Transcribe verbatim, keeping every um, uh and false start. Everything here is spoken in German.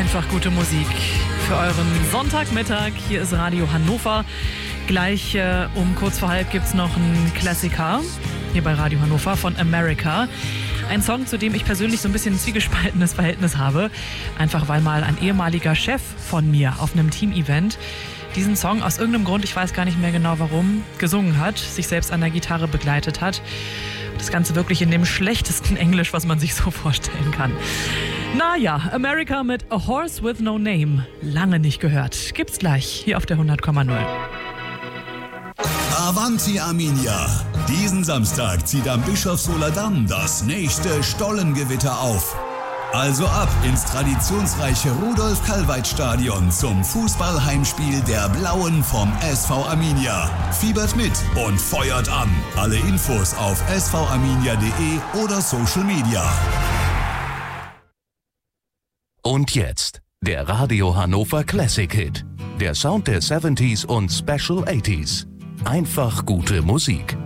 Einfach gute Musik für euren Sonntagmittag. Hier ist Radio Hannover. Gleich äh, um kurz vor halb gibt es noch einen Klassiker hier bei Radio Hannover von America. Ein Song, zu dem ich persönlich so ein bisschen ein zwiegespaltenes Verhältnis habe. Einfach weil mal ein ehemaliger Chef von mir auf einem Team-Event diesen Song aus irgendeinem Grund, ich weiß gar nicht mehr genau warum, gesungen hat, sich selbst an der Gitarre begleitet hat. Das Ganze wirklich in dem schlechtesten Englisch, was man sich so vorstellen kann. Naja, America mit A Horse with No Name. Lange nicht gehört. Gibt's gleich hier auf der hundert Komma null. Avanti Arminia! Diesen Samstag zieht am Bischofshofer Damm das nächste Stollengewitter auf. Also ab ins traditionsreiche Rudolf-Kalweit-Stadion zum Fußballheimspiel der Blauen vom S V Arminia. Fiebert mit und feuert an. Alle Infos auf s v arminia punkt de oder Social Media. Und jetzt der Radio Hannover Classic Hit. Der Sound der siebziger und Special achtziger. Einfach gute Musik.